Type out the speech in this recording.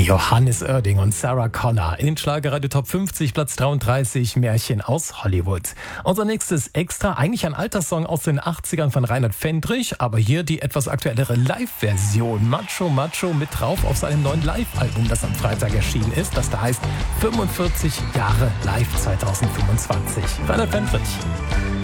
Johannes Oerding und Sarah Connor in den Schlagerradio Top 50, Platz 33, Märchen aus Hollywood. Unser nächstes Extra, eigentlich ein alter Song aus den 80ern von Reinhard Fendrich, aber hier die etwas aktuellere Live-Version. Macho Macho mit drauf auf seinem neuen Live-Album, das am Freitag erschienen ist, das da heißt 45 Jahre Live 2025. Reinhard Fendrich.